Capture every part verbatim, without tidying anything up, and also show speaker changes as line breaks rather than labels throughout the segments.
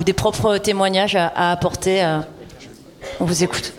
des propres témoignages à, à apporter. Euh, on vous écoute.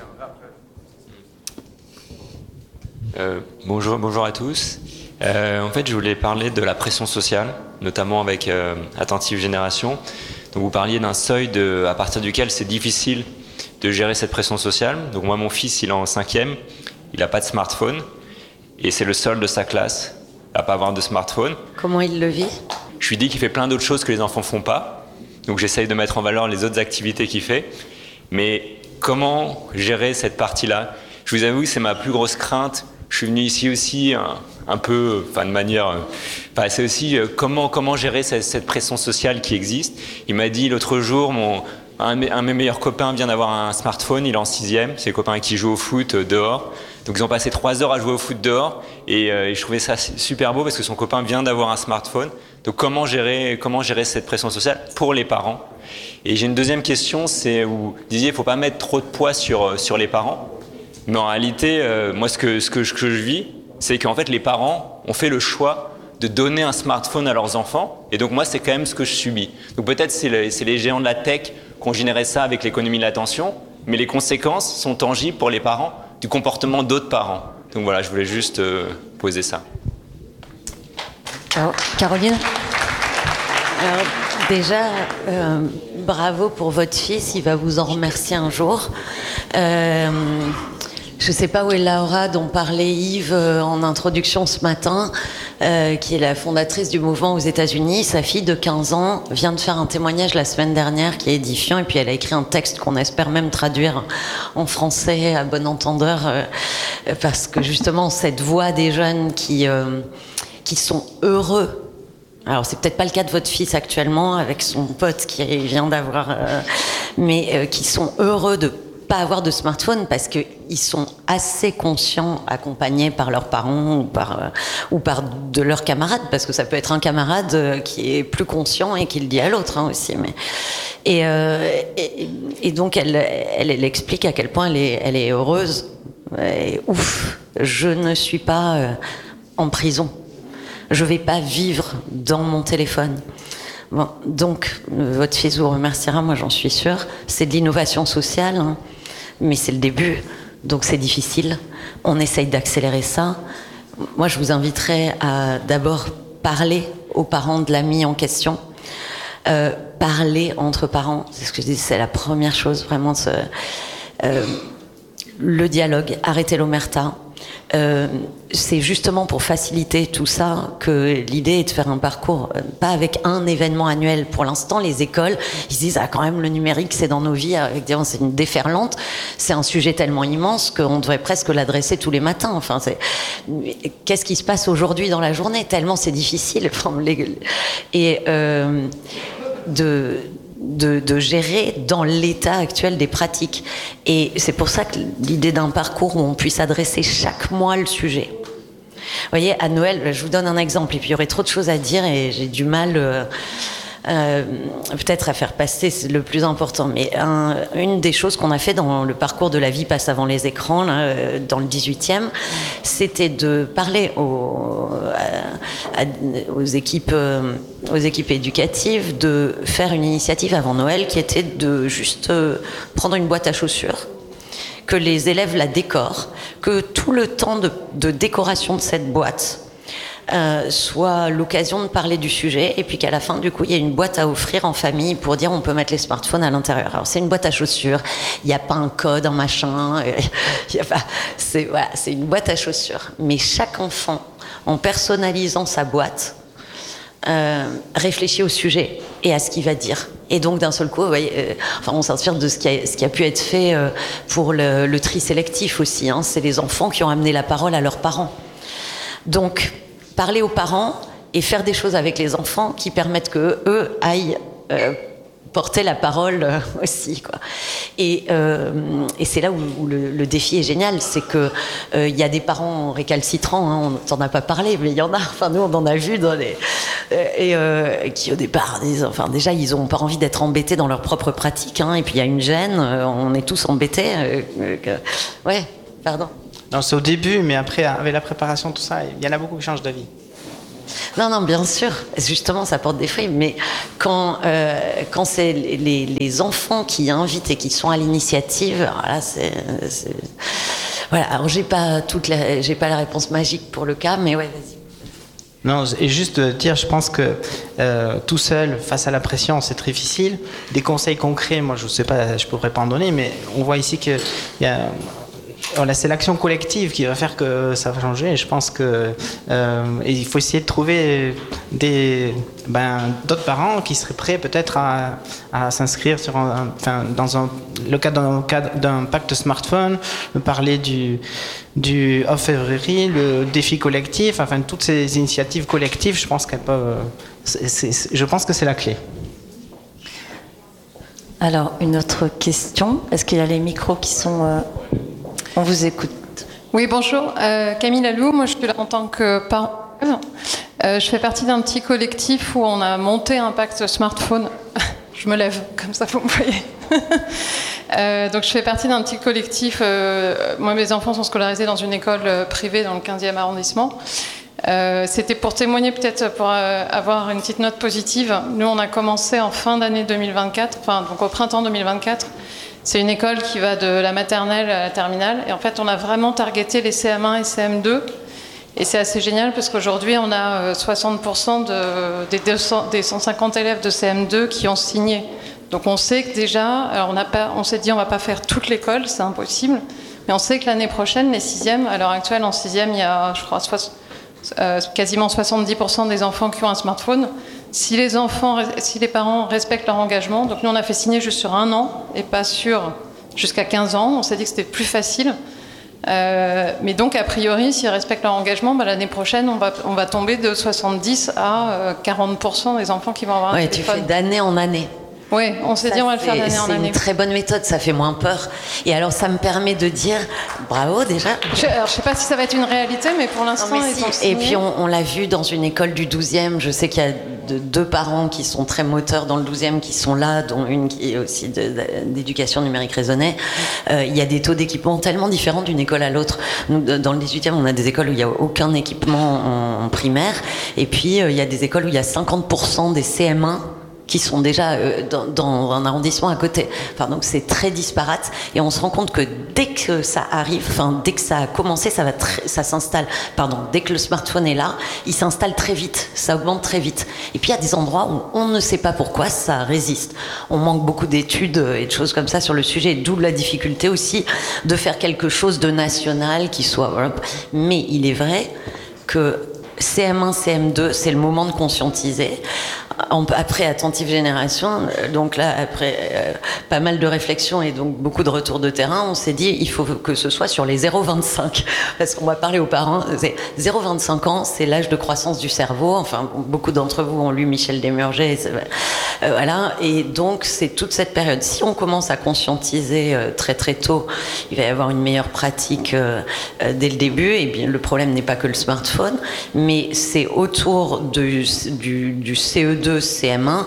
Euh, bonjour, bonjour à tous. Euh, en fait, je voulais parler de la pression sociale, notamment avec euh, Attentive Génération. Donc, vous parliez d'un seuil de, à partir duquel c'est difficile de gérer cette pression sociale. Donc, moi, mon fils, il est en cinquième, il n'a pas de smartphone, et c'est le seul de sa classe à pas avoir de smartphone.
Comment il le vit ?
Je lui dis qu'il fait plein d'autres choses que les enfants font pas. Donc, j'essaye de mettre en valeur les autres activités qu'il fait. Mais comment gérer cette partie-là ? Je vous avoue que c'est ma plus grosse crainte. Je suis venu ici aussi un, un peu, enfin de manière, enfin c'est aussi euh, comment comment gérer cette, cette pression sociale qui existe. Il m'a dit l'autre jour, mon un, un de mes meilleurs copains vient d'avoir un smartphone, il est en sixième, c'est les copains qui jouent au foot euh, dehors. Donc ils ont passé trois heures à jouer au foot dehors et, euh, et je trouvais ça super beau parce que son copain vient d'avoir un smartphone. Donc comment gérer comment gérer cette pression sociale pour les parents ? Et j'ai une deuxième question, c'est où vous disiez il faut pas mettre trop de poids sur sur les parents. Mais en réalité, euh, moi, ce que, ce, que, ce que je vis, c'est qu'en fait, les parents ont fait le choix de donner un smartphone à leurs enfants. Et donc, moi, c'est quand même ce que je subis. Donc, peut-être c'est, le, c'est les géants de la tech qui ont généré ça avec l'économie de l'attention, mais les conséquences sont tangibles pour les parents du comportement d'autres parents. Donc, voilà, je voulais juste euh, poser ça.
Alors, Caroline ? Alors, déjà, euh, bravo pour votre fils, il va vous en remercier un jour. Euh, je ne sais pas où est Laura, dont parlait Yves euh, en introduction ce matin, euh, qui est la fondatrice du mouvement aux États-Unis. Sa fille de quinze ans vient de faire un témoignage la semaine dernière qui est édifiant, et puis elle a écrit un texte qu'on espère même traduire en français à bon entendeur, euh, parce que justement cette voix des jeunes qui, euh, qui sont heureux. Alors, c'est peut-être pas le cas de votre fils actuellement, avec son pote qui vient d'avoir... Euh, mais euh, qui sont heureux de pas avoir de smartphone parce qu'ils sont assez conscients, accompagnés par leurs parents ou par, euh, ou par de leurs camarades, parce que ça peut être un camarade euh, qui est plus conscient et qui le dit à l'autre hein, aussi. Mais... Et, euh, et, et donc, elle, elle, elle explique à quel point elle est, elle est heureuse. Et, ouf, je ne suis pas euh, en prison. Je ne vais pas vivre dans mon téléphone. Bon, donc, votre fils vous remerciera, moi j'en suis sûre. C'est de l'innovation sociale, hein, mais c'est le début, donc c'est difficile. On essaye d'accélérer ça. Moi, je vous inviterai à d'abord parler aux parents de l'ami en question. Euh, parler entre parents, c'est ce que je dis, c'est la première chose, vraiment. Ce, euh, le dialogue, arrêter l'omerta. Euh, c'est justement pour faciliter tout ça que l'idée est de faire un parcours, euh, pas avec un événement annuel. Pour l'instant, les écoles, ils se disent ah quand même le numérique c'est dans nos vies, avec des, c'est une déferlante, c'est un sujet tellement immense qu'on devrait presque l'adresser tous les matins. Enfin, c'est, qu'est-ce qui se passe aujourd'hui dans la journée tellement c'est difficile. Enfin, les, et euh, de De, de gérer dans l'état actuel des pratiques. Et c'est pour ça que l'idée d'un parcours où on puisse adresser chaque mois le sujet. Vous voyez, à Noël, je vous donne un exemple, et puis il y aurait trop de choses à dire et j'ai du mal euh, euh, peut-être à faire passer le plus important. Mais un, une des choses qu'on a fait dans le parcours de La vie passe avant les écrans, là, dans le dix-huitième, c'était de parler aux, à, à, aux équipes... Euh, aux équipes éducatives de faire une initiative avant Noël qui était de juste euh, prendre une boîte à chaussures, que les élèves la décorent, que tout le temps de, de décoration de cette boîte euh, soit l'occasion de parler du sujet, et puis qu'à la fin du coup il y a une boîte à offrir en famille pour dire on peut mettre les smartphones à l'intérieur. Alors c'est une boîte à chaussures, il n'y a pas un code, un machin, il y a pas, c'est, voilà, c'est une boîte à chaussures, mais chaque enfant en personnalisant sa boîte Euh, réfléchit au sujet et à ce qu'il va dire. Et donc d'un seul coup, vous voyez, euh, enfin, on s'inspire de ce qui a, ce qui a pu être fait euh, pour le, le tri sélectif aussi. Hein. C'est les enfants qui ont amené la parole à leurs parents. Donc, parler aux parents et faire des choses avec les enfants qui permettent qu'eux aillent euh, porter la parole euh, aussi, quoi. Et, euh, et c'est là où, où le, le défi est génial, c'est que il euh, y a des parents récalcitrants, hein, on t'en a pas parlé, mais il y en a. Enfin, nous, on en a vu dans les et euh, qui au départ disent, enfin déjà, ils ont pas envie d'être embêtés dans leur propre pratique, hein, et puis il y a une gêne, euh, on est tous embêtés. Euh, euh, que... Ouais, pardon.
Non, c'est au début, mais après, avec la préparation, tout ça, il y en a beaucoup qui changent d'avis.
Non, non, bien sûr. Justement, ça porte des fruits. Mais quand, euh, quand c'est les, les enfants qui invitent et qui sont à l'initiative, alors là, c'est, c'est... Voilà. Alors, j'ai pas toute la, j'ai pas la réponse magique pour le cas, mais ouais, vas-y.
Non, et juste dire, je pense que euh, tout seul, face à la pression, c'est très difficile. Des conseils concrets, moi, je ne sais pas, je pourrais pas en donner, mais on voit ici que il y a... Voilà, c'est l'action collective qui va faire que ça va changer. Et je pense que euh, il faut essayer de trouver des, ben, d'autres parents qui seraient prêts peut-être à, à s'inscrire sur un, enfin, dans un, le cadre d'un, cadre d'un pacte smartphone, parler du, du off-Février, le défi collectif, enfin toutes ces initiatives collectives. Je pense qu'elles peuvent, c'est, c'est, je pense que c'est la clé.
Alors, une autre question. Est-ce qu'il y a les micros qui sont... Euh... On vous écoute.
Oui, bonjour. Euh, Camille Lalou, moi je suis là en tant que parent. Euh, je fais partie d'un petit collectif où on a monté un pacte smartphone. Je me lève, comme ça vous me voyez. euh, donc je fais partie d'un petit collectif. Euh, moi, mes enfants sont scolarisés dans une école privée dans le quinzième arrondissement. Euh, c'était pour témoigner peut-être, pour euh, avoir une petite note positive. Nous, on a commencé en fin d'année deux mille vingt-quatre, enfin donc au printemps deux mille vingt-quatre. C'est une école qui va de la maternelle à la terminale. Et en fait, on a vraiment targeté les C M un et C M deux. Et c'est assez génial parce qu'aujourd'hui, on a soixante pour cent de, des, deux cents, des cent cinquante élèves de C M deux qui ont signé. Donc on sait que déjà, alors on, a pas, on s'est dit on ne va pas faire toute l'école, c'est impossible. Mais on sait que l'année prochaine, les sixièmes, à l'heure actuelle, en sixième, il y a, je crois, soixante, euh, quasiment soixante-dix pour cent des enfants qui ont un smartphone. Si les enfants, si les parents respectent leur engagement, donc nous on a fait signer juste sur un an et pas sur jusqu'à quinze ans, on s'est dit que c'était plus facile. Euh, mais donc a priori, s'ils respectent leur engagement, bah, l'année prochaine on va, on va tomber de soixante-dix à euh, quarante pour cent des enfants qui vont avoir un
ouais,
téléphone.
Tu fais d'année en année.
Oui, on s'est
ça,
dit on va le faire d'année en année.
C'est une très bonne méthode, ça fait moins peur. Et alors ça me permet de dire bravo déjà.
Je ne sais pas si ça va être une réalité, mais pour l'instant
non, mais
ils
si.
ont signé.
Et puis on, on l'a vu dans une école du douzième, je sais qu'il y a de, deux parents qui sont très moteurs dans le douzième qui sont là, dont une qui est aussi de, de, d'éducation numérique raisonnée. Euh, il y a des taux d'équipement tellement différents d'une école à l'autre. Nous, dans le dix-huitième, on a des écoles où il n'y a aucun équipement en, en primaire. Et puis euh, il y a des écoles où il y a cinquante pour cent des C M un qui sont déjà euh, dans, dans un arrondissement à côté. Enfin, donc c'est très disparate et on se rend compte que dès que ça arrive, enfin dès que ça a commencé, ça va très, ça s'installe. Pardon, dès que le smartphone est là, il s'installe très vite, ça augmente très vite. Et puis il y a des endroits où on ne sait pas pourquoi ça résiste. On manque beaucoup d'études et de choses comme ça sur le sujet, d'où la difficulté aussi de faire quelque chose de national qui soit. Mais il est vrai que C M un, C M deux, c'est le moment de conscientiser. Après Attentive Génération, donc là, après euh, pas mal de réflexions et donc beaucoup de retours de terrain, on s'est dit il faut que ce soit sur les zéro virgule vingt-cinq, parce qu'on va parler aux parents. zéro virgule vingt-cinq ans, c'est l'âge de croissance du cerveau. Enfin, beaucoup d'entre vous ont lu Michel Desmurger. Euh, voilà, et donc c'est toute cette période. Si on commence à conscientiser euh, très très tôt, il va y avoir une meilleure pratique euh, euh, dès le début. Et bien, le problème n'est pas que le smartphone, mais c'est autour du, du, du C E deux, C M un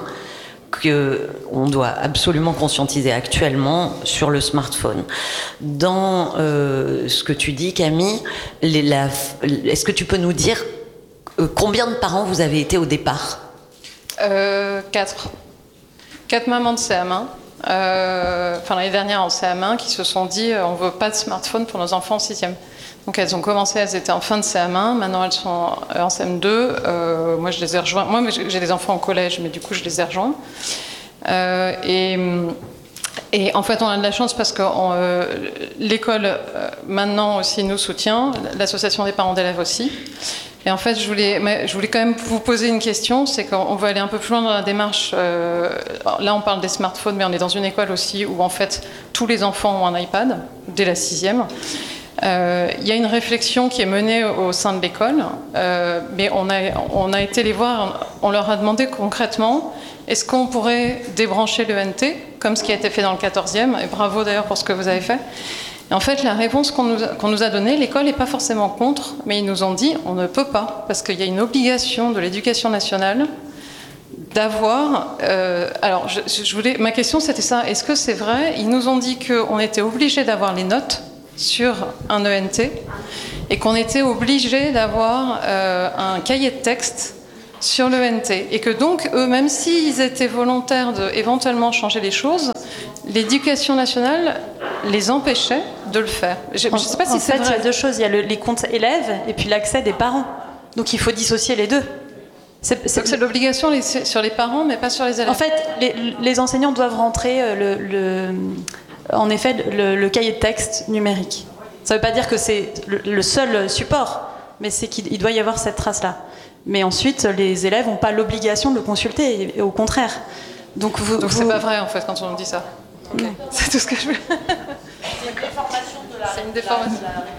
qu'on doit absolument conscientiser actuellement sur le smartphone. Dans euh, ce que tu dis, Camille, les, la, est-ce que tu peux nous dire euh, combien de parents vous avez été au départ ?
euh, Quatre. Quatre mamans de C M un. Euh, enfin, l'année dernière en C M un, qui se sont dit euh, on ne veut pas de smartphone pour nos enfants en sixième. Donc elles ont commencé, elles étaient en fin de C M un, maintenant elles sont en C M deux. Euh, moi je les ai rejoints. Moi j'ai des enfants en collège, mais du coup je les ai rejoints. Euh, et, et en fait on a de la chance parce que on, euh, l'école euh, maintenant aussi nous soutient, l'association des parents d'élèves aussi. Et en fait je voulais, je voulais quand même vous poser une question, c'est qu'on veut aller un peu plus loin dans la démarche. Euh, là on parle des smartphones, mais on est dans une école aussi où en fait tous les enfants ont un iPad dès la sixième. Il euh, y a une réflexion qui est menée au sein de l'école, euh, mais on a, on a été les voir, on leur a demandé concrètement, est-ce qu'on pourrait débrancher l'E N T, comme ce qui a été fait dans le quatorzième, et bravo d'ailleurs pour ce que vous avez fait. Et en fait, la réponse qu'on nous a, qu'on nous a donnée, l'école n'est pas forcément contre, mais ils nous ont dit, on ne peut pas, parce qu'il y a une obligation de l'éducation nationale d'avoir... Euh, alors, je, je voulais, ma question c'était ça, est-ce que c'est vrai ? Ils nous ont dit qu'on était obligé d'avoir les notes sur un E N T et qu'on était obligé d'avoir euh, un cahier de texte sur l'E N T. Et que donc, eux, même s'ils étaient volontaires de éventuellement changer les choses, l'éducation nationale les empêchait de le faire. Je ne sais pas si c'est vrai.
En fait, il y a deux choses. Il y a le, les comptes élèves et puis l'accès des parents. Donc il faut dissocier les deux. C'est, c'est,
Donc c'est l'obligation les, sur les parents, mais pas sur les élèves.
En fait, les, les enseignants doivent rentrer, le, le, en effet, le, le cahier de texte numérique. Ça ne veut pas dire que c'est le, le seul support, mais c'est qu'il doit y avoir cette trace-là. Mais ensuite, les élèves n'ont pas l'obligation de le consulter, et au contraire. Donc, vous,
Donc
vous...
c'est pas vrai en fait quand on dit ça. Okay. C'est tout ce que je veux.
C'est une déformation de la.
C'est une déformation.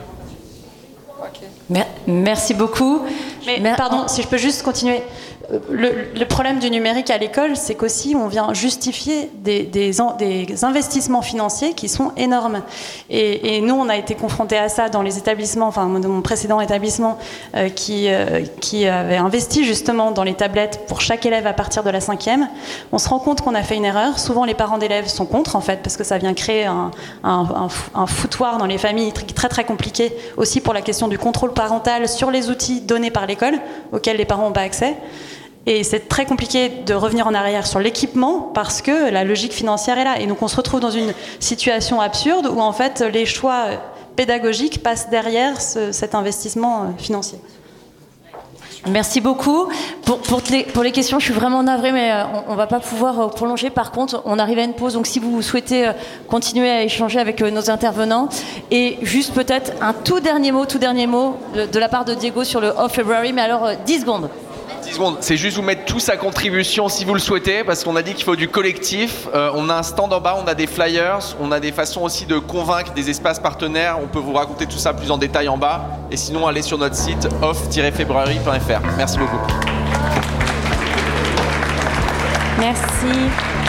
Okay. Merci beaucoup. Mais, Mais pardon, si je peux juste continuer. Le, le problème du numérique à l'école, c'est qu'aussi on vient justifier des, des, des investissements financiers qui sont énormes. Et, et nous, on a été confrontés à ça dans les établissements, enfin dans mon précédent établissement, euh, qui, euh, qui avait investi justement dans les tablettes pour chaque élève à partir de la cinquième. On se rend compte qu'on a fait une erreur. Souvent, les parents d'élèves sont contre, en fait, parce que ça vient créer un, un, un, un foutoir dans les familles très très compliqué, aussi pour la question du contrôle parental sur les outils donnés par l'école, auxquels les parents n'ont pas accès. Et c'est très compliqué de revenir en arrière sur l'équipement parce que la logique financière est là. Et donc on se retrouve dans une situation absurde où en fait les choix pédagogiques passent derrière ce, cet investissement financier.
Merci beaucoup. Pour, pour, les, pour les questions, je suis vraiment navrée, mais on ne va pas pouvoir prolonger. Par contre, on arrive à une pause, donc si vous souhaitez continuer à échanger avec nos intervenants. Et juste peut-être un tout dernier mot, tout dernier mot de, de la part de Diego sur le Off February, mais alors dix secondes.
dix secondes, c'est juste vous mettre tous à contribution si vous le souhaitez, parce qu'on a dit qu'il faut du collectif. Euh, on a un stand en bas, on a des flyers, on a des façons aussi de convaincre des espaces partenaires. On peut vous raconter tout ça plus en détail en bas. Et sinon, allez sur notre site off tiret february point f r. Merci beaucoup.
Merci.